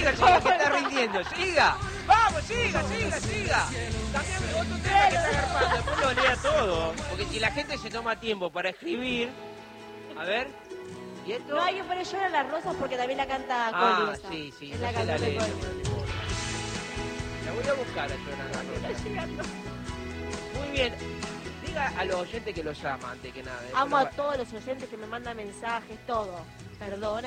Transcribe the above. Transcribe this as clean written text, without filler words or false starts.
siga, que está rindiendo. Siga. Vamos, siga. Cambiame otro tema que está agarpando. Después lo lea todo. Porque si la gente se toma tiempo para escribir... A ver... ¿Y esto? No, hay que poner Lloran las rosas porque también la canta Coli. Ah, sí. Es la entonces canción de leo. Coli. La voy a buscar a Lloran las rosas. Está llegando. Muy bien. Diga a los oyentes que los ama antes que nada. Amo a todos los oyentes que me mandan mensajes, todo. Perdona.